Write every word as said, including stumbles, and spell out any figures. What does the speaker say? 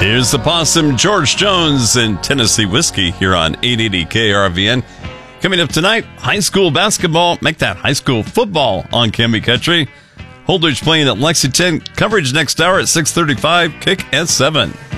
Here's the possum, George Jones, and Tennessee Whiskey here on eight eighty K R V N. Coming up tonight, high school basketball. Make that high school football on Canby Country. Holdridge playing at Lexington. Coverage next hour at six thirty-five. Kick at seven.